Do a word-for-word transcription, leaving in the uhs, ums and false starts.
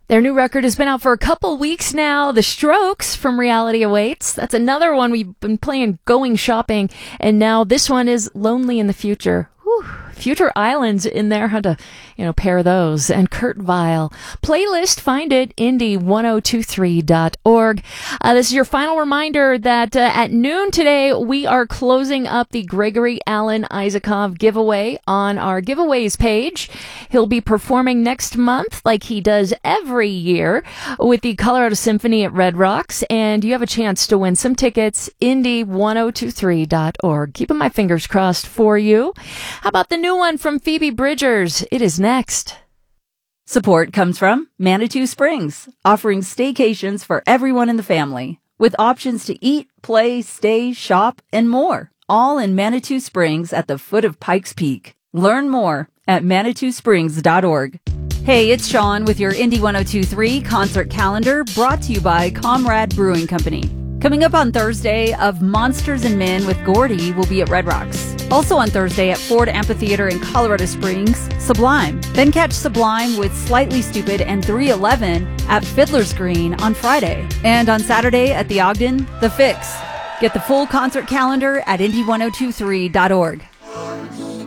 Their new record has been out for a couple weeks now. The Strokes from Reality Awaits. That's another one we've been playing Going Shopping. And now this one is Lonely in the Future. Whew. Future Islands in there. How to, you know, pair those. And Kurt Vile. Playlist, find it, indie ten twenty-three dot org. Uh, this is your final reminder that uh, at noon today, we are closing up the Gregory Alan Isakov giveaway on our giveaways page. He'll be performing next month like he does every year with the Colorado Symphony at Red Rocks. And you have a chance to win some tickets, indie ten twenty-three dot org. Keeping my fingers crossed for you. How about the new one from Phoebe Bridgers? It is next. Support comes from Manitou Springs, offering staycations for everyone in the family, with options to eat, play, stay, shop, and more, all in Manitou Springs at the foot of Pikes Peak. Learn more at manitou springs dot org. Hey, it's Sean with your Indie ten twenty-three concert calendar, brought to you by Comrade Brewing Company. Coming up on Thursday, Of Monsters and Men with Gordy will be at Red Rocks. Also on Thursday at Ford Amphitheater in Colorado Springs, Sublime. Then catch Sublime with Slightly Stupid and three eleven at Fiddler's Green on Friday. And on Saturday at the Ogden, The Fix. Get the full concert calendar at indie ten twenty-three dot org.